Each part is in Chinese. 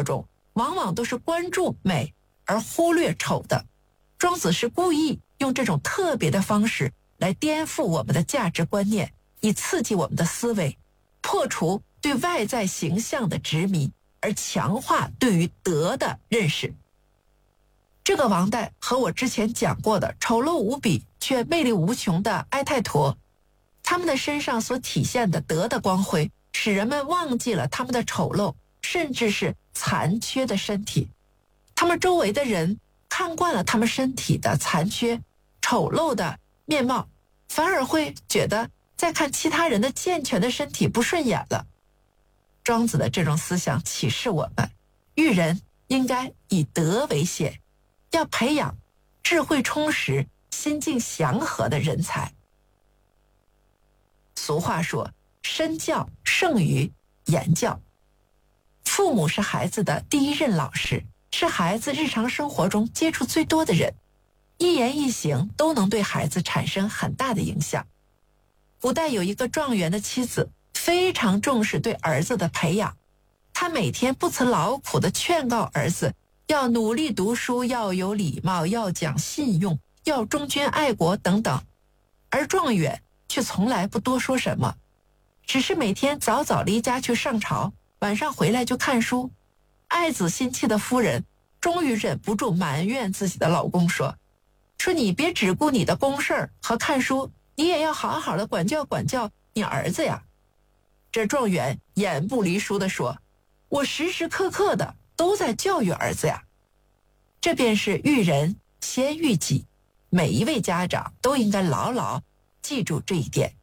活中往往都是关注美而忽略丑的。庄子是故意用这种特别的方式来颠覆我们的价值观念，以刺激我们的思维，破除对外在形象的执迷，而强化对于德的认识。这个王代和我之前讲过的丑陋无比却魅力无穷的埃泰陀，他们的身上所体现的德的光辉，使人们忘记了他们的丑陋，甚至是残缺的身体。他们周围的人看惯了他们身体的残缺、丑陋的面貌，反而会觉得再看其他人的健全的身体不顺眼了。庄子的这种思想启示我们，育人应该以德为先，要培养智慧充实、心境祥和的人才。俗话说，身教胜于言教。父母是孩子的第一任老师，是孩子日常生活中接触最多的人，一言一行都能对孩子产生很大的影响。古代有一个状元的妻子，非常重视对儿子的培养，他每天不辞劳苦地劝告儿子要努力读书，要有礼貌，要讲信用，要忠君爱国等等。而状元却从来不多说什么，只是每天早早离家去上朝，晚上回来就看书。爱子心切的夫人终于忍不住埋怨自己的老公说你别只顾你的公事和看书，你也要好好的管教管教你儿子呀。这状元眼不离书地说，我时时刻刻的都在教育儿子呀。这便是育人先育己，每一位家长都应该牢牢记住这一点。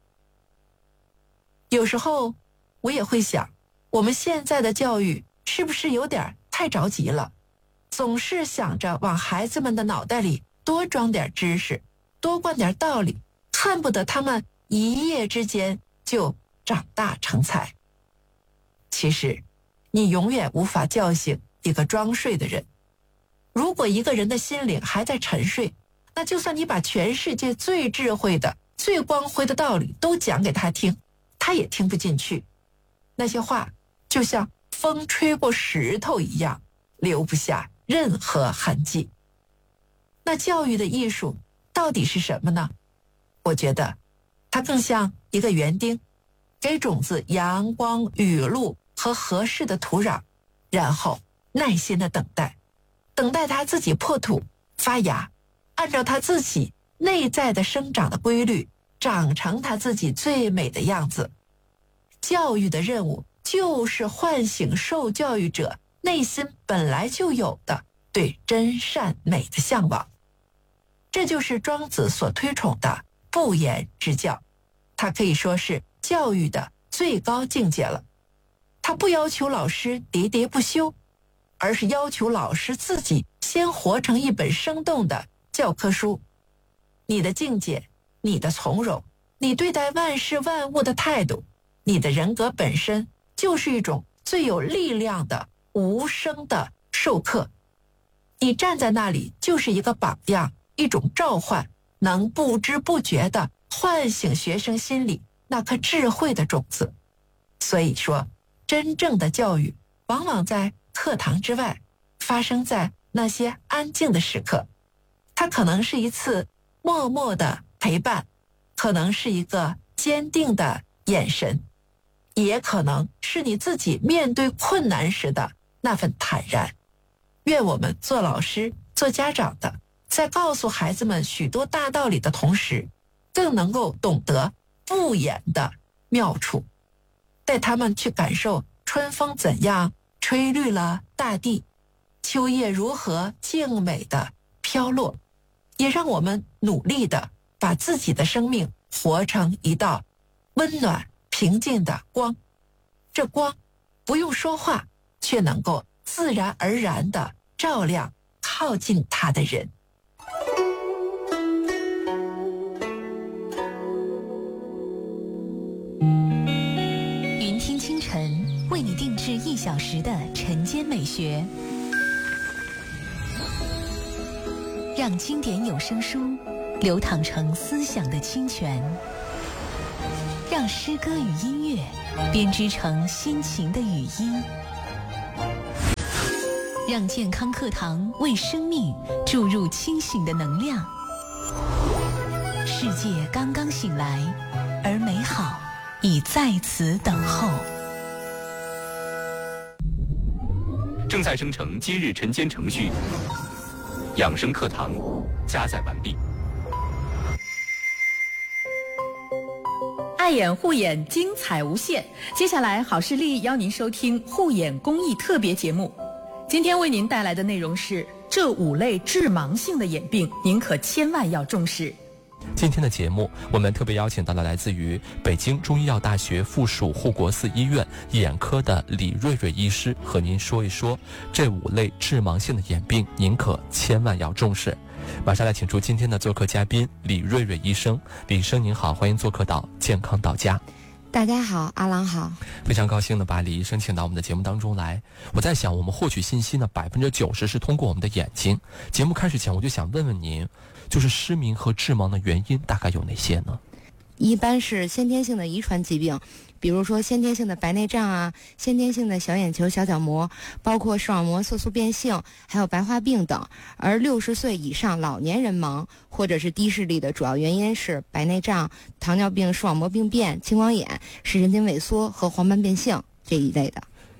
有时候我也会想，我们现在的教育是不是有点太着急了，总是想着往孩子们的脑袋里多装点知识，多灌点道理，恨不得他们一夜之间就长大成才。其实你永远无法叫醒一个装睡的人。如果一个人的心灵还在沉睡，那就算你把全世界最智慧的、最光辉的道理都讲给他听，他也听不进去。那些话就像风吹过石头一样，留不下任何痕迹。那教育的艺术到底是什么呢？我觉得它更像一个园丁，给种子阳光、雨露和合适的土壤，然后耐心的等待它自己破土发芽，按照它自己内在的生长的规律，长成它自己最美的样子。教育的任务就是唤醒受教育者内心本来就有的对真善美的向往。这就是庄子所推崇的不言之教，它可以说是教育的最高境界了。它不要求老师喋喋不休，而是要求老师自己先活成一本生动的教科书。你的境界，你的从容，你对待万事万物的态度，你的人格本身就是一种最有力量的无声的授课。你站在那里就是一个榜样，一种召唤，能不知不觉地唤醒学生心里那颗智慧的种子。所以说，真正的教育往往在课堂之外，发生在那些安静的时刻。它可能是一次默默的陪伴，可能是一个坚定的眼神，也可能是你自己面对困难时的那份坦然。愿我们做老师、做家长的，在告诉孩子们许多大道理的同时，更能够懂得不言的妙处，带他们去感受春风怎样吹绿了大地，秋叶如何静美的飘落，也让我们努力的把自己的生命活成一道温暖平静的光。这光不用说话，却能够自然而然地照亮靠近它的人。 云听清晨为你定制1小时的晨间美学，让经典有声书流淌成思想的清泉，让诗歌与音乐编织成心情的语音。 让健康课堂为生命注入清醒的能量。世界刚刚醒来，而美好已在此等候。 正在生成今日晨间程序，养生课堂加载完毕。 爱眼护眼，精彩无限。接下来，好视力邀您收听护眼公益特别节目。今天为您带来的内容是：这5类致盲性的眼病，您可千万要重视。 今天的节目，我们特别邀请到了来自于北京中医药大学附属护国寺医院眼科的李瑞瑞医师，和您说一说这5类致盲性的眼病，您可千万要重视。马上来请出今天的做客嘉宾李瑞瑞医生。李医生您好，欢迎做客到健康到家。 大家好，阿郎好。 非常高兴的把李医生请到我们的节目当中来。我在想，我们获取信息呢，90%是通过我们的眼睛。节目开始前，我就想问问您，就是失明和致盲的原因大概有哪些呢？ 一般是先天性的遗传疾病，比如说先天性的白内障啊，先天性的小眼球、小角膜，包括视网膜色素变性，还有白化病等。而60岁以上老年人盲或者是低视力的主要原因是白内障、糖尿病、视网膜病变、青光眼、视神经萎缩和黄斑变性这一类的。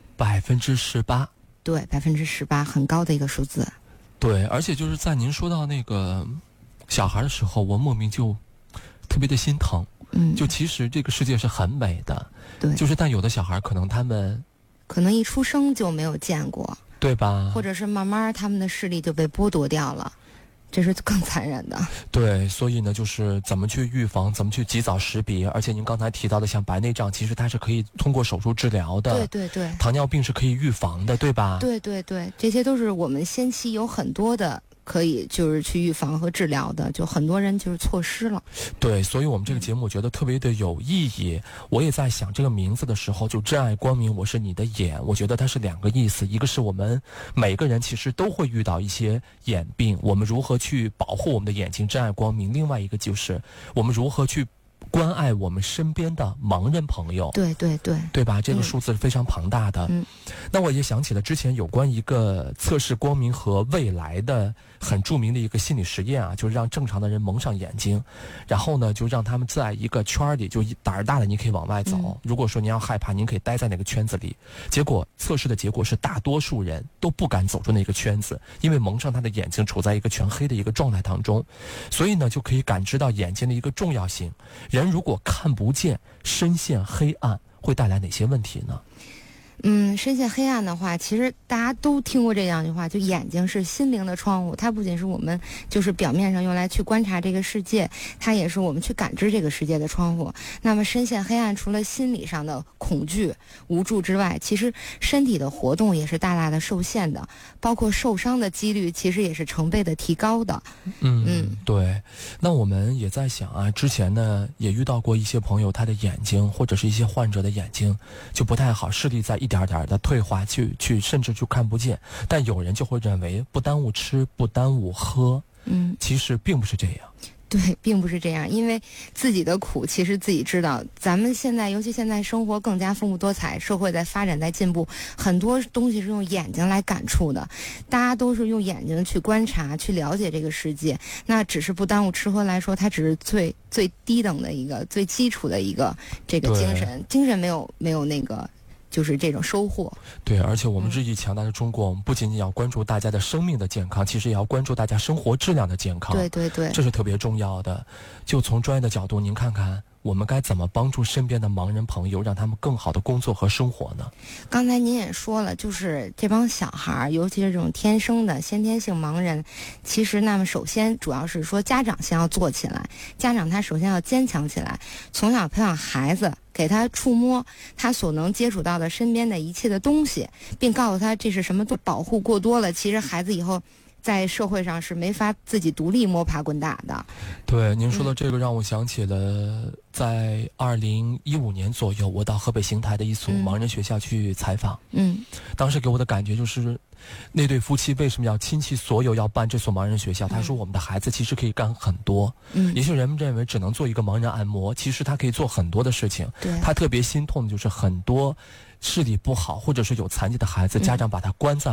18%？ 对，18%，很高的一个数字。 对，而且就是在您说到那个小孩的时候，我莫名就特别的心疼。就其实这个世界是很美的， 对， 就是但有的小孩可能他们可能一出生就没有见过， 对吧？ 或者是慢慢他们的视力就被剥夺掉了，这是更残忍的。 对，所以呢，就是怎么去预防，怎么去及早识别。而且您刚才提到的像白内障，其实它是可以通过手术治疗的。 对对对。 糖尿病是可以预防的，对吧？ 对对对，这些都是我们先期有很多的可以就是去预防和治疗的，就很多人就是错失了。 对，所以我们这个节目我觉得特别的有意义。我也在想这个名字的时候，就真爱光明，我是你的眼，我觉得它是2个意思。一个是我们每个人其实都会遇到一些眼病，我们如何去保护我们的眼睛，真爱光明。另外一个就是我们如何去关爱我们身边的盲人朋友。 对对对， 对吧？这个数字是非常庞大的。那我也想起了之前有关一个测试光明和未来的很著名的一个心理实验啊，就是让正常的人蒙上眼睛，然后呢就让他们在一个圈里，就胆儿大的你可以往外走，如果说您要害怕，您可以待在那个圈子里。结果测试的结果是大多数人都不敢走出那个圈子，因为蒙上他的眼睛处在一个全黑的一个状态当中，所以呢就可以感知到眼睛的一个重要性。人如果看不见，深陷黑暗，会带来哪些问题呢？ 深陷黑暗的话，其实大家都听过这样一句话，就眼睛是心灵的窗户，它不仅是我们就是表面上用来去观察这个世界，它也是我们去感知这个世界的窗户。那么深陷黑暗，除了心理上的恐惧、无助之外，其实身体的活动也是大大的受限的，包括受伤的几率其实也是成倍的提高的。 对。那我们也在想啊，之前呢也遇到过一些朋友，他的眼睛或者是一些患者的眼睛就不太好，视力在一点点的退化，去甚至就看不见。但有人就会认为不耽误吃，不耽误喝。其实并不是这样。 对，并不是这样，因为自己的苦其实自己知道。咱们现在，尤其现在生活更加丰富多彩，社会在发展在进步，很多东西是用眼睛来感触的，大家都是用眼睛去观察、去了解这个世界。那只是不耽误吃喝来说，它只是最低等的一个、最基础的一个这个精神没有那个。就是这种收获。 对，而且我们日益强大的中国，我们不仅仅要关注大家的生命的健康，其实也要关注大家生活质量的健康。 对对对， 这是特别重要的。就从专业的角度，您看看我们该怎么帮助身边的盲人朋友，让他们更好的工作和生活呢？ 刚才您也说了，就是这帮小孩，尤其是这种天生的先天性盲人，其实那么首先主要是说家长先要做起来，家长他首先要坚强起来，从小培养孩子，给他触摸他所能接触到的身边的一切的东西，并告诉他这是什么，都保护过多了，其实孩子以后在社会上是没法自己独立摸爬滚打的。 对，您说的这个让我想起了在2015年左右，我到河北邢台的一所盲人学校去采访。当时给我的感觉就是那对夫妻为什么要倾其所有要办这所盲人学校？他说我们的孩子其实可以干很多。也许人们认为只能做一个盲人按摩，其实他可以做很多的事情。他特别心痛的就是很多视力不好或者是有残疾的孩子，家长把他关在